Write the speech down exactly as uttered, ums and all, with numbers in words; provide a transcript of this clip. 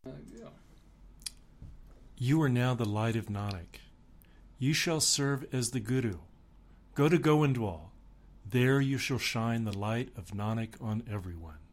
Uh, yeah. You are now the light of Nanak. You shall serve as the Guru. Go to Goindwal. There you shall shine the light of Nanak on everyone.